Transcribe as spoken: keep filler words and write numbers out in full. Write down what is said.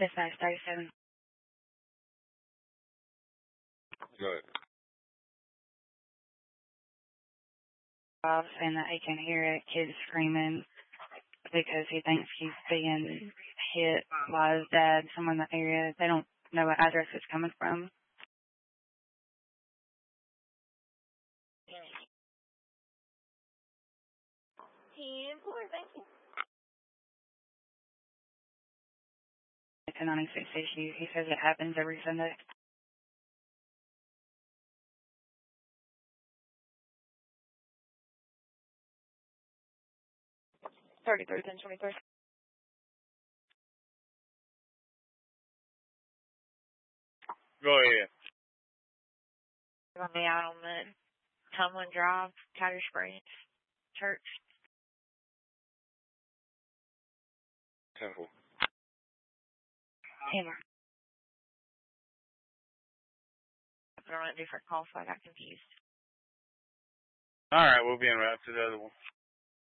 Dispatch thirty-seven. Go ahead. And that he can hear a kid screaming because he thinks he's being hit by his dad, someone in the area. They don't know what address it's coming from. ten four, thank you. It's a ninety-six issue. He says it happens every Sunday. thirty-three, ten twenty-three. Go ahead. You're going to be out on the Tumlin Drive, Powder Springs Church. Temple. Hammer. They're on a different call, so I got confused. All right, we'll be en route to the other one.